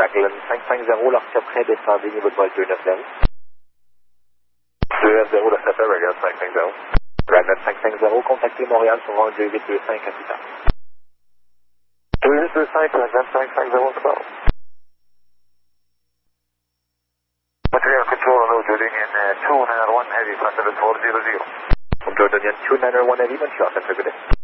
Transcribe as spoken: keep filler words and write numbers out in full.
Raglan cinq cinq zéro, lorsque prêt, descendez niveau de vol deux neuf zéro. deux neuf zéro, le sept Raglan cinq cinq zéro. Raglan cinq cinq zéro, contactez Montréal sur un deux huit deux cinq à plus tard. deux huit deux cinq, Raglan cinq cinq zéro, c'est bon. Montreal Control, hello, Jordanian uh, two nine one Heavy, Pacific four zero zero. From Jordanian two nine one Heavy, Montreal, Central, good day.